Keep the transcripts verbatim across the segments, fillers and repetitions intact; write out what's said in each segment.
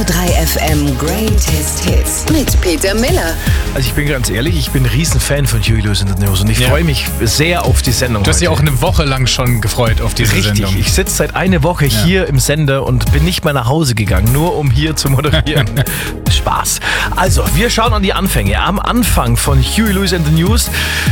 drei F M Greatest Hits mit Peter Miller. Also ich bin ganz ehrlich, ich bin ein Riesenfan von Huey Lewis and the News und ich ja. freue mich sehr auf die Sendung. Du hast dich heute. auch eine Woche lang schon gefreut auf diese Richtig. Sendung. Ich sitze seit einer Woche ja. hier im Sender und bin nicht mal nach Hause gegangen, nur um hier zu moderieren. Spaß. Also, wir schauen an die Anfänge. Am Anfang von Huey Lewis and the News,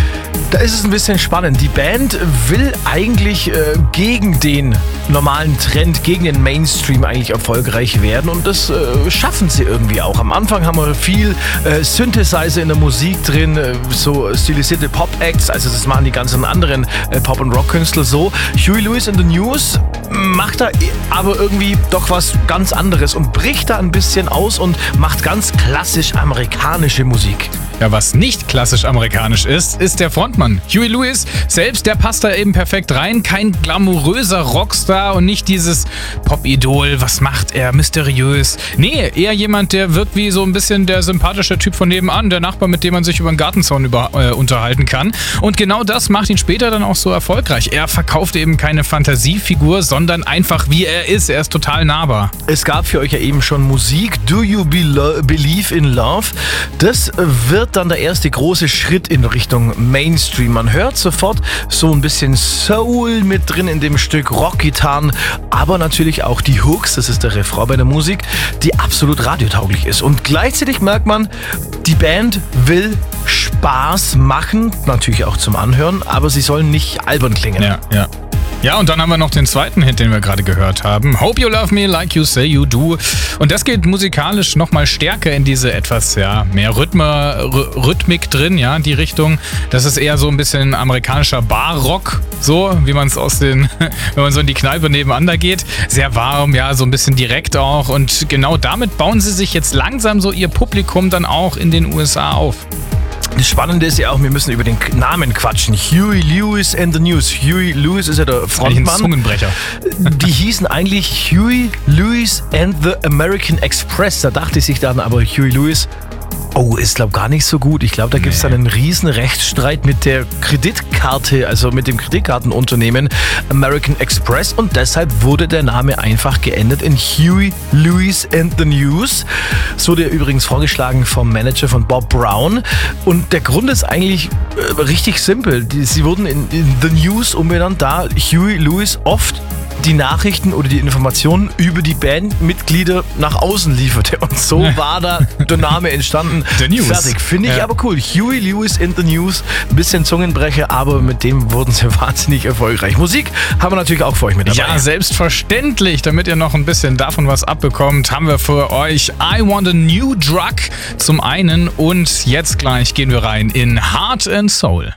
da ist es ein bisschen spannend. Die Band will eigentlich äh, gegen den normalen Trend, gegen den Mainstream eigentlich erfolgreich werden und das äh, schaffen sie irgendwie auch. Am Anfang haben wir viel äh, Synthesizer in der Musik drin, äh, so stilisierte Pop-Acts, also das machen die ganzen anderen äh, Pop- und Rock-Künstler so. Huey Lewis and the News macht da aber irgendwie doch was ganz anderes und bricht da ein bisschen aus und macht ganz klassisch amerikanische Musik. Ja, was nicht klassisch amerikanisch ist, ist der Frontmann. Huey Lewis selbst, der passt da eben perfekt rein. Kein glamouröser Rockstar und nicht dieses Pop-Idol. Was macht er? Mysteriös. Nee, eher jemand, der wirkt wie so ein bisschen der sympathische Typ von nebenan. Der Nachbar, mit dem man sich über den Gartenzaun über, äh, unterhalten kann. Und genau das macht ihn später dann auch so erfolgreich. Er verkauft eben keine Fantasiefigur, sondern einfach wie er ist. Er ist total nahbar. Es gab für euch ja eben schon Musik. Do You Be- Believe in Love? Das wird dann der erste große Schritt in Richtung Mainstream. Man hört sofort so ein bisschen Soul mit drin in dem Stück, Rockgitarren, aber natürlich auch die Hooks, das ist der Refrain bei der Musik, die absolut radiotauglich ist. Und gleichzeitig merkt man, die Band will Spaß machen, natürlich auch zum Anhören, aber sie sollen nicht albern klingen. Ja, ja. Ja, und dann haben wir noch den zweiten Hit, den wir gerade gehört haben. Hope You Love Me Like You Say You Do. Und das geht musikalisch nochmal stärker in diese etwas, ja, mehr Rhythme, R- Rhythmik drin, ja, die Richtung. Das ist eher so ein bisschen amerikanischer Barrock, so wie man es aus den, wenn man so in die Kneipe nebenan da geht. Sehr warm, ja, so ein bisschen direkt auch. Und genau damit bauen sie sich jetzt langsam so ihr Publikum dann auch in den U S A auf. Das Spannende ist ja auch, wir müssen über den Namen quatschen. Huey Lewis and the News. Huey Lewis ist ja der Frontmann. Ein Zungenbrecher. Die hießen eigentlich Huey Lewis and the American Express. Da dachte sich dann aber Huey Lewis, oh, ist glaube gar nicht so gut. Ich glaube, da gibt es nee. dann einen riesen Rechtsstreit mit der Kreditkarte, also mit dem Kreditkartenunternehmen American Express und deshalb wurde der Name einfach geändert in Huey Lewis and the News. So der übrigens vorgeschlagen vom Manager von Bob Brown und der Grund ist eigentlich äh, richtig simpel. Die, sie wurden in, in The News umbenannt, da Huey Lewis oft die Nachrichten oder die Informationen über die Bandmitglieder nach außen lieferte. Und so war da der Name entstanden. The News. Fertig. Finde ich ja. aber cool. Huey Lewis in the News. Ein bisschen Zungenbrecher, aber mit dem wurden sie wahnsinnig erfolgreich. Musik haben wir natürlich auch für euch mit dabei. Ja, selbstverständlich. Damit ihr noch ein bisschen davon was abbekommt, haben wir für euch I Want a New Drug zum einen. Und jetzt gleich gehen wir rein in Heart and Soul.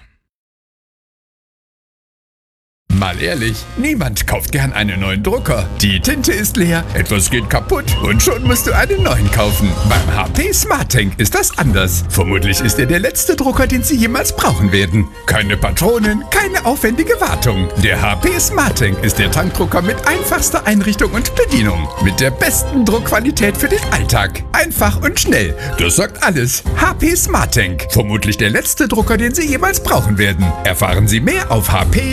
Mal ehrlich, niemand kauft gern einen neuen Drucker. Die Tinte ist leer, etwas geht kaputt und schon musst du einen neuen kaufen. Beim H P SmartTank ist das anders. Vermutlich ist er der letzte Drucker, den Sie jemals brauchen werden. Keine Patronen, keine aufwendige Wartung. Der H P SmartTank ist der Tankdrucker mit einfachster Einrichtung und Bedienung. Mit der besten Druckqualität für den Alltag. Einfach und schnell. Das sagt alles. H P SmartTank. Vermutlich der letzte Drucker, den Sie jemals brauchen werden. Erfahren Sie mehr auf H P